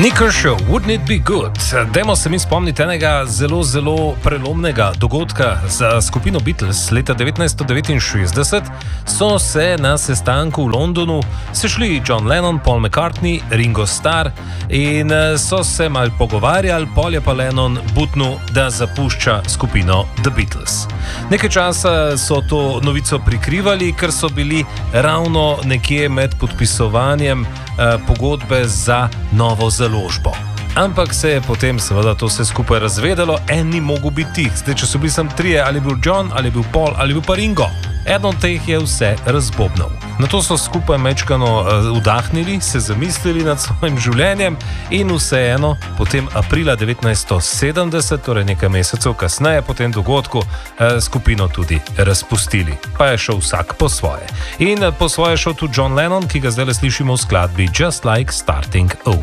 Nick Kershaw, Wouldn't It Be Good? Dajmo se mi spomniti enega zelo prelomnega dogodka za skupino Beatles. Leta 1969 so se na sestanku v Londonu sešli John Lennon, Paul McCartney, Ringo Starr in so se mal pogovarjali, pol je pa Lennon butnil, da zapušča skupino The Beatles. Nekaj časa so to novico prikrivali, ker so bili ravno nekje med podpisovanjem pogodbe za novo založbo. Ampak se je potem seveda to vse skupaj razvedelo, en ni mogel biti tih. Zdaj, če so bili sem trije, ali bil John, ali bil Paul, ali bil pa Ringo. Eden od teh je vse razbobnal. Na to so skupaj mečkano vdahnili, se zamislili nad svojim življenjem in vseeno potem aprila 1970, torej nekaj mesecev kasneje po tem dogodku, skupino tudi razpustili. Pa je šel vsak po svoje. In po svoje je šel tudi John Lennon, ki ga zdaj slišimo v skladbi Just Like Starting Over.